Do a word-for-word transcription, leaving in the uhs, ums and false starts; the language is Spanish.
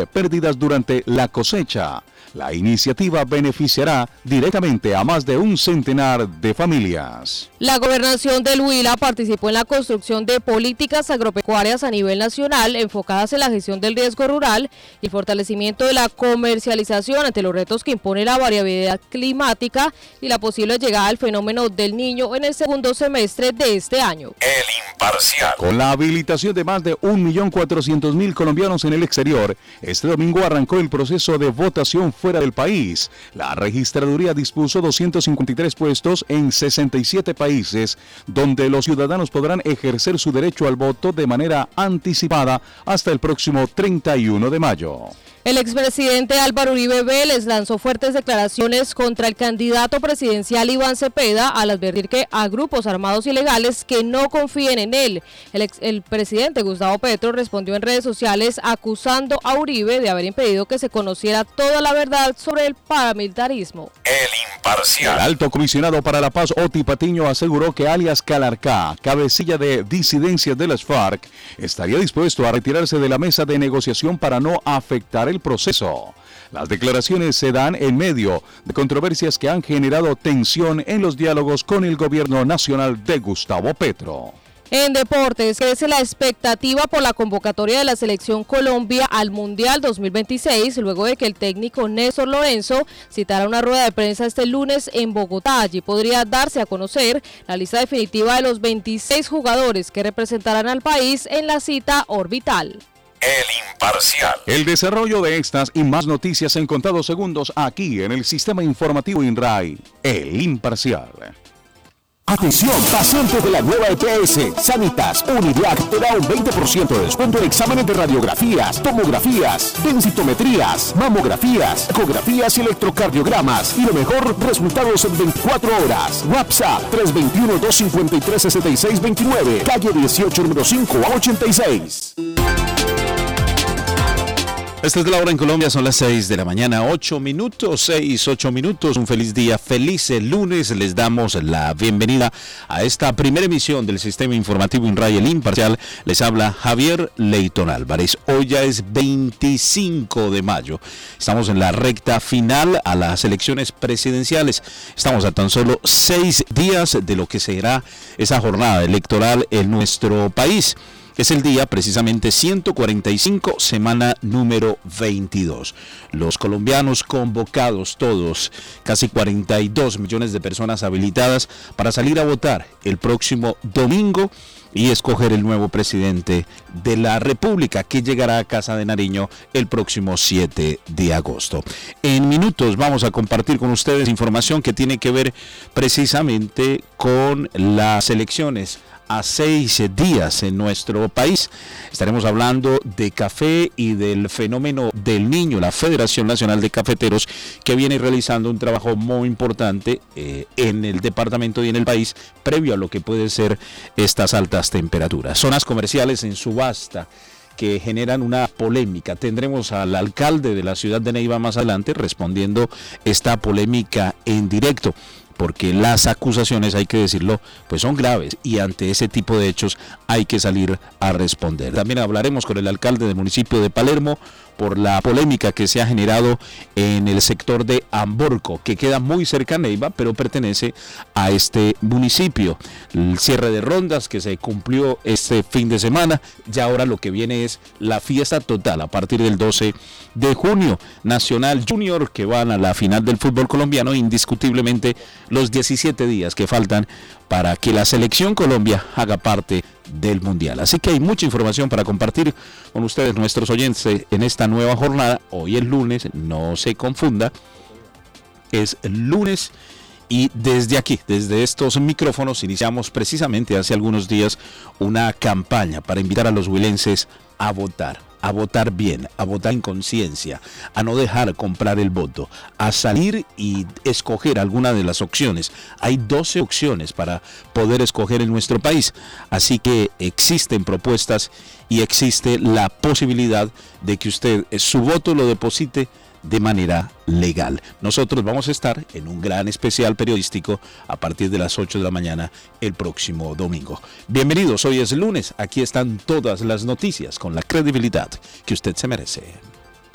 por pérdidas durante la cosecha. La iniciativa beneficiará directamente a más de un centenar de familias. La Gobernación del Huila participó en la construcción de políticas agropecuarias a nivel nacional enfocadas en la gestión del riesgo rural y el fortalecimiento de la comercialización ante los retos que impone la variabilidad climática y la posible llegada al fenómeno del Niño en el segundo semestre de este año. El Imparcial. Con la habilitación de más de un millón cuatrocientos mil colombianos en el exterior, este domingo arrancó el proceso de votación fuera del país. La registraduría dispuso doscientos cincuenta y tres puestos en sesenta y siete países, donde los ciudadanos podrán ejercer su derecho al voto de manera anticipada hasta el próximo treinta y uno de mayo. El expresidente Álvaro Uribe Vélez lanzó fuertes declaraciones contra el candidato presidencial Iván Cepeda al advertir que a grupos armados ilegales que no confíen en él. El, ex, el presidente Gustavo Petro respondió en redes sociales acusando a Uribe de haber impedido que se conociera toda la verdad sobre el paramilitarismo. El Imparcial. El alto comisionado para la paz, Oti Patiño, aseguró que alias Calarcá, cabecilla de disidencias de las FARC, estaría dispuesto a retirarse de la mesa de negociación para no afectar el proceso. Las declaraciones se dan en medio de controversias que han generado tensión en los diálogos con el gobierno nacional de Gustavo Petro. En deportes, crece la expectativa por la convocatoria de la Selección Colombia al Mundial dos mil veintiséis, luego de que el técnico Néstor Lorenzo citara una rueda de prensa este lunes en Bogotá. Allí podría darse a conocer la lista definitiva de los veintiséis jugadores que representarán al país en la cita orbital. El Imparcial. El desarrollo de estas y más noticias en contados segundos aquí en el Sistema Informativo INRAI, El Imparcial. Atención, pacientes de la nueva E P S, Sanitas, Univiac te da un veinte por ciento de descuento en exámenes de radiografías, tomografías, densitometrías, mamografías, ecografías y electrocardiogramas. Y lo mejor, resultados en veinticuatro horas. WhatsApp tres dos uno, dos cinco tres, seis seis dos nueve, calle dieciocho, número cinco a ochenta y seis. Esta es la hora en Colombia, son las seis de la mañana, ocho minutos, seis, ocho minutos. Un feliz día, feliz lunes. Les damos la bienvenida a esta primera emisión del Sistema Informativo INRAI, El Imparcial. Les habla Javier Leyton Álvarez. Hoy ya es veinticinco de mayo. Estamos en la recta final a las elecciones presidenciales. Estamos a tan solo seis días de lo que será esa jornada electoral en nuestro país. Es el día precisamente ciento cuarenta y cinco, semana número veintidós. Los colombianos convocados todos, casi cuarenta y dos millones de personas habilitadas para salir a votar el próximo domingo y escoger el nuevo presidente de la República, que llegará a Casa de Nariño el próximo siete de agosto. En minutos vamos a compartir con ustedes información que tiene que ver precisamente con las elecciones a seis días en nuestro país. Estaremos hablando de café y del fenómeno del Niño, la Federación Nacional de Cafeteros, que viene realizando un trabajo muy importante eh, en el departamento y en el país, previo a lo que pueden ser estas altas temperaturas. Zonas comerciales en subasta que generan una polémica. Tendremos al alcalde de la ciudad de Neiva más adelante respondiendo esta polémica en directo, porque las acusaciones, hay que decirlo, pues son graves y ante ese tipo de hechos hay que salir a responder. También hablaremos con el alcalde del municipio de Palermo por la polémica que se ha generado en el sector de Amborco, que queda muy cerca a Neiva, pero pertenece a este municipio. El cierre de rondas que se cumplió este fin de semana, ya ahora lo que viene es la fiesta total a partir del doce de junio. Nacional Junior, que van a la final del fútbol colombiano, indiscutiblemente los diecisiete días que faltan para que la selección Colombia haga parte del Mundial. Así que hay mucha información para compartir con ustedes, nuestros oyentes, en esta nueva jornada. Hoy es lunes, no se confunda, es lunes y desde aquí, desde estos micrófonos, iniciamos precisamente hace algunos días una campaña para invitar a los huilenses a votar. A votar bien, a votar en conciencia, a no dejar comprar el voto, a salir y escoger alguna de las opciones. Hay doce opciones para poder escoger en nuestro país, así que existen propuestas y existe la posibilidad de que usted su voto lo deposite de manera legal. Nosotros vamos a estar en un gran especial periodístico a partir de las ocho de la mañana el próximo domingo. Bienvenidos, hoy es lunes, aquí están todas las noticias con la credibilidad que usted se merece.